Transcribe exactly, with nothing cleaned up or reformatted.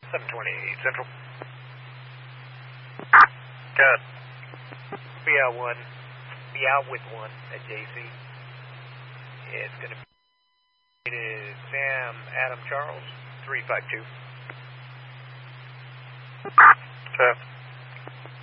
seven twenty-eight Central. Good. Be out one. Be out with one at J C. It's going to be it is Sam Adam Charles, three five two. Sir.